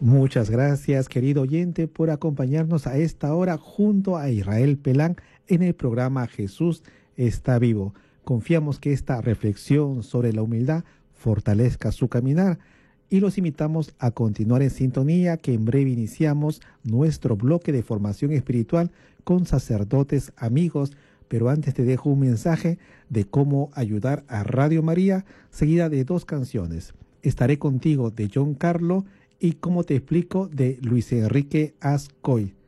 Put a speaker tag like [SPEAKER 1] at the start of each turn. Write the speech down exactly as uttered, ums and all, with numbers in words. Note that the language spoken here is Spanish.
[SPEAKER 1] Muchas gracias, querido oyente, por acompañarnos a esta hora junto a Israel Pelán en el programa Jesús está vivo. Confiamos que esta reflexión sobre la humildad fortalezca su caminar y los invitamos a continuar en sintonía, que en breve iniciamos nuestro bloque de formación espiritual con sacerdotes amigos. Pero antes te dejo un mensaje de cómo ayudar a Radio María, seguida de dos canciones. Estaré contigo, de John Carlo, y Cómo te explico, de Luis Enrique Ascoy.